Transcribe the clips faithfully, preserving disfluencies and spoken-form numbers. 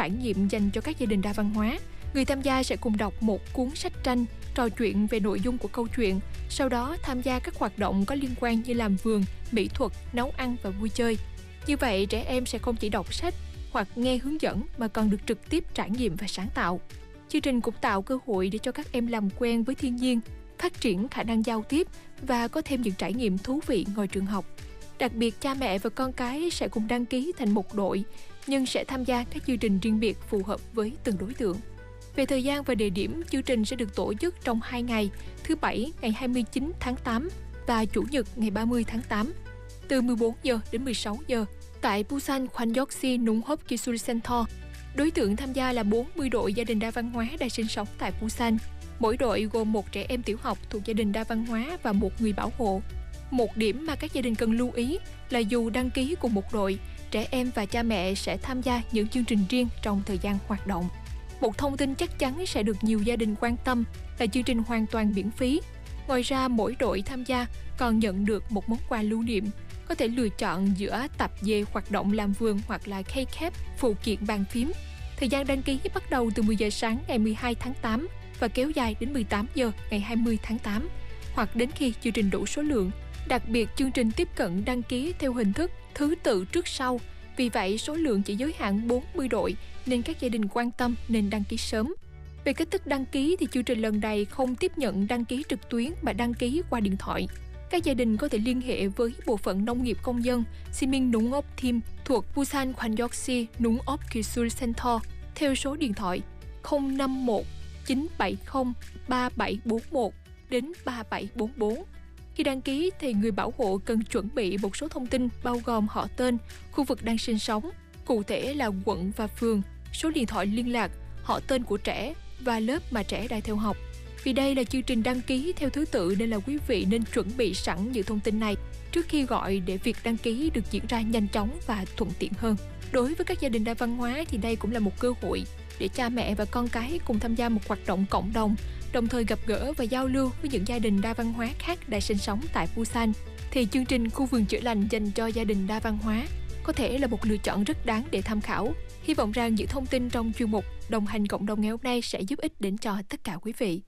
trải nghiệm dành cho các gia đình đa văn hóa. Người tham gia sẽ cùng đọc một cuốn sách tranh, trò chuyện về nội dung của câu chuyện, sau đó tham gia các hoạt động có liên quan như làm vườn, mỹ thuật, nấu ăn và vui chơi. Như vậy, trẻ em sẽ không chỉ đọc sách hoặc nghe hướng dẫn mà còn được trực tiếp trải nghiệm và sáng tạo. Chương trình cũng tạo cơ hội để cho các em làm quen với thiên nhiên, phát triển khả năng giao tiếp và có thêm những trải nghiệm thú vị ngoài trường học. Đặc biệt, cha mẹ và con cái sẽ cùng đăng ký thành một đội, nhưng sẽ tham gia các chương trình riêng biệt phù hợp với từng đối tượng. Về thời gian và địa điểm, chương trình sẽ được tổ chức trong hai ngày, thứ Bảy ngày hai mươi chín tháng tám và Chủ nhật ngày ba mươi tháng tám, từ mười bốn giờ đến mười sáu giờ, tại Busan Kwangyeoksi Nunghop Kisul Center. Đối tượng tham gia là bốn mươi đội gia đình đa văn hóa đang sinh sống tại Busan. Mỗi đội gồm một trẻ em tiểu học thuộc gia đình đa văn hóa và một người bảo hộ. Một điểm mà các gia đình cần lưu ý là dù đăng ký cùng một đội, trẻ em và cha mẹ sẽ tham gia những chương trình riêng trong thời gian hoạt động. Một thông tin chắc chắn sẽ được nhiều gia đình quan tâm là chương trình hoàn toàn miễn phí. Ngoài ra, mỗi đội tham gia còn nhận được một món quà lưu niệm, có thể lựa chọn giữa tập về hoạt động làm vườn hoặc là K-cap, phụ kiện bàn phím. Thời gian đăng ký bắt đầu từ mười giờ sáng ngày mười hai tháng tám và kéo dài đến mười tám giờ ngày hai mươi tháng tám, hoặc đến khi chương trình đủ số lượng. Đặc biệt, chương trình tiếp cận đăng ký theo hình thức thứ tự trước sau. Vì vậy, số lượng chỉ giới hạn bốn mươi đội, nên các gia đình quan tâm nên đăng ký sớm. Về cách thức đăng ký thì chương trình lần này không tiếp nhận đăng ký trực tuyến mà đăng ký qua điện thoại. Các gia đình có thể liên hệ với Bộ phận Nông nghiệp Công dân Simin Nungop Team thuộc Busan Kwangyeoksi Nungop Kisul Center theo số điện thoại không năm một chín bảy không ba bảy bốn một đến ba bảy bốn bốn. Khi đăng ký thì người bảo hộ cần chuẩn bị một số thông tin bao gồm họ tên, khu vực đang sinh sống, cụ thể là quận và phường, số điện thoại liên lạc, họ tên của trẻ và lớp mà trẻ đang theo học. Vì đây là chương trình đăng ký theo thứ tự nên là quý vị nên chuẩn bị sẵn những thông tin này trước khi gọi để việc đăng ký được diễn ra nhanh chóng và thuận tiện hơn. Đối với các gia đình đa văn hóa thì đây cũng là một cơ hội để cha mẹ và con cái cùng tham gia một hoạt động cộng đồng, đồng thời gặp gỡ và giao lưu với những gia đình đa văn hóa khác đang sinh sống tại Busan. Thì chương trình Khu vườn chữa lành dành cho gia đình đa văn hóa có thể là một lựa chọn rất đáng để tham khảo. Hy vọng rằng những thông tin trong chuyên mục Đồng hành cộng đồng ngày hôm nay sẽ giúp ích đến cho tất cả quý vị.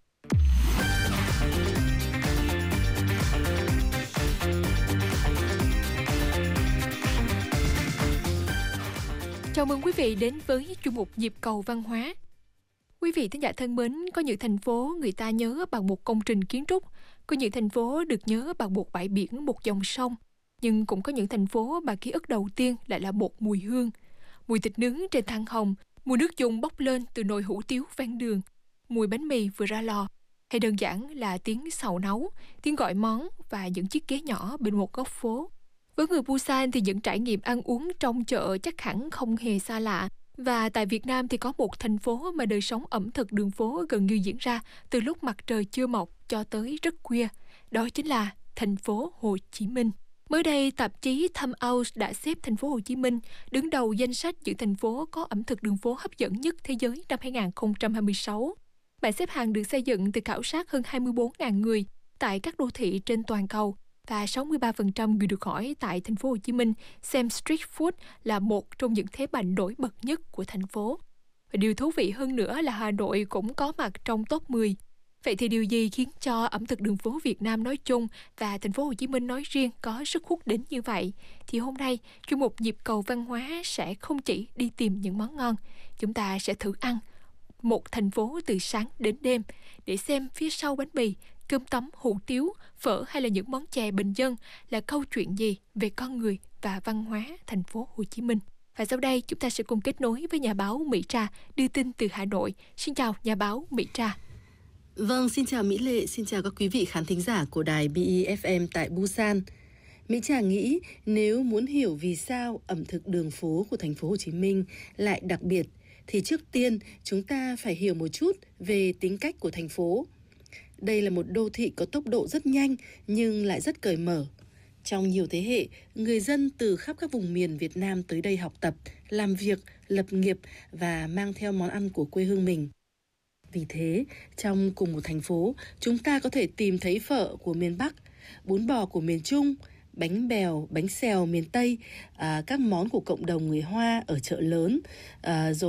Chào mừng quý vị đến với chuyên mục Nhịp cầu văn hóa. Quý vị thính giả thân mến, có những thành phố người ta nhớ bằng một công trình kiến trúc, có những thành phố được nhớ bằng một bãi biển, một dòng sông, nhưng cũng có những thành phố mà ký ức đầu tiên lại là một mùi hương. Mùi thịt nướng trên than hồng, mùi nước dùng bốc lên từ nồi hủ tiếu ven đường, mùi bánh mì vừa ra lò, hay đơn giản là tiếng xào nấu, tiếng gọi món và những chiếc ghế nhỏ bên một góc phố. Với người Busan thì những trải nghiệm ăn uống trong chợ chắc hẳn không hề xa lạ. Và tại Việt Nam thì có một thành phố mà đời sống ẩm thực đường phố gần như diễn ra từ lúc mặt trời chưa mọc cho tới rất khuya. Đó chính là thành phố Hồ Chí Minh. Mới đây, tạp chí Time Out đã xếp thành phố Hồ Chí Minh đứng đầu danh sách những thành phố có ẩm thực đường phố hấp dẫn nhất thế giới năm hai không hai sáu. Bảng xếp hạng được xây dựng từ khảo sát hơn hai mươi bốn nghìn người tại các đô thị trên toàn cầu, và sáu mươi ba phần trăm người được hỏi tại thành phố Hồ Chí Minh xem street food là một trong những thế mạnh nổi bật nhất của thành phố. Và điều thú vị hơn nữa là Hà Nội cũng có mặt trong top mười. Vậy thì điều gì khiến cho ẩm thực đường phố Việt Nam nói chung và thành phố Hồ Chí Minh nói riêng có sức hút đến như vậy? Thì hôm nay, chuyên mục Nhịp cầu văn hóa sẽ không chỉ đi tìm những món ngon, chúng ta sẽ thử ăn một thành phố từ sáng đến đêm để xem phía sau bánh mì, cơm tấm, hủ tiếu, phở hay là những món chè bình dân là câu chuyện gì về con người và văn hóa thành phố Hồ Chí Minh. Và sau đây chúng ta sẽ cùng kết nối với nhà báo Mỹ Trà đưa tin từ Hà Nội. Xin chào nhà báo Mỹ Trà. Vâng, xin chào Mỹ Lệ, xin chào các quý vị khán thính giả của đài bê e ép em tại Busan. Mỹ Trà nghĩ nếu muốn hiểu vì sao ẩm thực đường phố của thành phố Hồ Chí Minh lại đặc biệt thì trước tiên chúng ta phải hiểu một chút về tính cách của thành phố. Đây là một đô thị có tốc độ rất nhanh nhưng lại rất cởi mở. Trong nhiều thế hệ, người dân từ khắp các vùng miền Việt Nam tới đây học tập, làm việc, lập nghiệp và mang theo món ăn của quê hương mình. Vì thế, trong cùng một thành phố, chúng ta có thể tìm thấy phở của miền Bắc, bún bò của miền Trung, bánh bèo, bánh xèo miền Tây, à, các món của cộng đồng người Hoa ở chợ lớn, à, rồi